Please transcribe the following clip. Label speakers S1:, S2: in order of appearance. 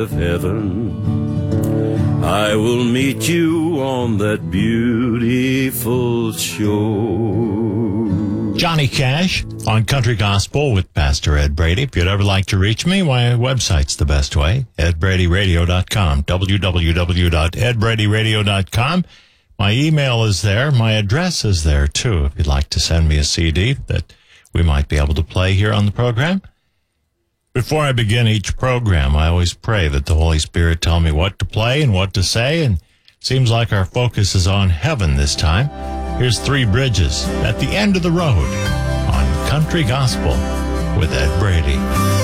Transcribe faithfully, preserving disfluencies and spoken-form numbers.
S1: of heaven, I will meet you on that beautiful shore.
S2: Johnny Cash on Country Gospel with Pastor Ed Brady. If you'd ever like to reach me, my website's the best way, ed brady radio dot com, w w w dot ed brady radio dot com. My email is there. My address is there, too, if you'd like to send me a C D that we might be able to play here on the program. Before I begin each program, I always pray that the Holy Spirit tell me what to play and what to say, and it seems like our focus is on heaven this time. Here's Three Bridges at the End of the Road on Country Gospel with Ed Brady.